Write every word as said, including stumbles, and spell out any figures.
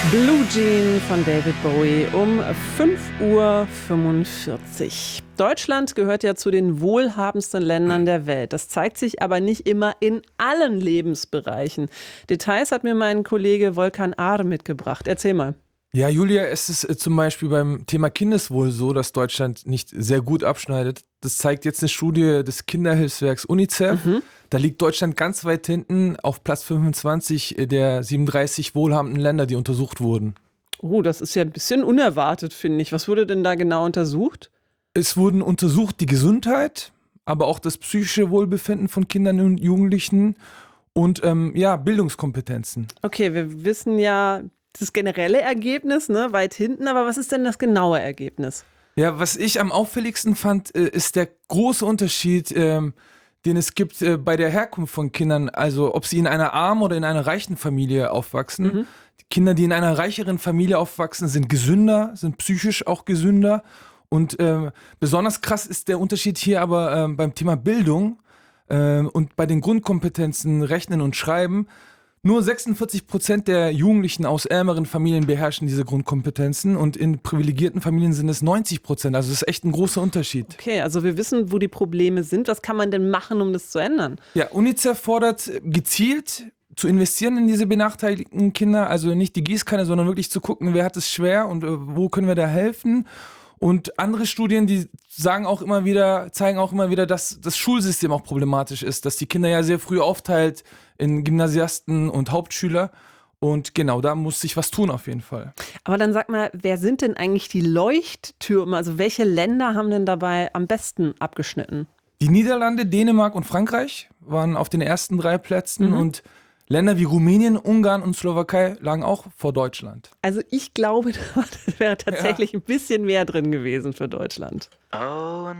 Blue Jean von David Bowie um fünf Uhr fünfundvierzig. Deutschland gehört ja zu den wohlhabendsten Ländern der Welt. Das zeigt sich aber nicht immer in allen Lebensbereichen. Details hat mir mein Kollege Volkan Ahr mitgebracht. Erzähl mal. Ja, Julia, es ist äh, zum Beispiel beim Thema Kindeswohl so, dass Deutschland nicht sehr gut abschneidet. Das zeigt jetzt eine Studie des Kinderhilfswerks UNICEF. Mhm. Da liegt Deutschland ganz weit hinten auf Platz fünfundzwanzig der siebenunddreißig wohlhabenden Länder, die untersucht wurden. Oh, das ist ja ein bisschen unerwartet, finde ich. Was wurde denn da genau untersucht? Es wurden untersucht die Gesundheit, aber auch das psychische Wohlbefinden von Kindern und Jugendlichen und ähm, ja, Bildungskompetenzen. Okay, wir wissen ja das generelle Ergebnis, ne, weit hinten. Aber was ist denn das genaue Ergebnis? Ja, was ich am auffälligsten fand, äh, ist der große Unterschied, ähm, den es gibt äh, bei der Herkunft von Kindern. Also ob sie in einer armen oder in einer reichen Familie aufwachsen. Mhm. Die Kinder, die in einer reicheren Familie aufwachsen, sind gesünder, sind psychisch auch gesünder. Und äh, besonders krass ist der Unterschied hier aber äh, beim Thema Bildung äh, und bei den Grundkompetenzen Rechnen und Schreiben. Nur sechsundvierzig Prozent der Jugendlichen aus ärmeren Familien beherrschen diese Grundkompetenzen und in privilegierten Familien sind es neunzig Prozent. Also das ist echt ein großer Unterschied. Okay, also wir wissen, wo die Probleme sind. Was kann man denn machen, um das zu ändern? Ja, UNICEF fordert gezielt zu investieren in diese benachteiligten Kinder. Also nicht die Gießkanne, sondern wirklich zu gucken, wer hat es schwer und äh, wo können wir da helfen. Und andere Studien, die sagen auch immer wieder, zeigen auch immer wieder, dass das Schulsystem auch problematisch ist, dass die Kinder ja sehr früh aufteilt in Gymnasiasten und Hauptschüler. Und genau, da muss sich was tun auf jeden Fall. Aber dann sag mal, wer sind denn eigentlich die Leuchttürme? Also welche Länder haben denn dabei am besten abgeschnitten? Die Niederlande, Dänemark und Frankreich waren auf den ersten drei Plätzen Mhm. und Länder wie Rumänien, Ungarn und Slowakei lagen auch vor Deutschland. Also ich glaube, da wäre tatsächlich ein bisschen mehr drin gewesen für Deutschland. Oh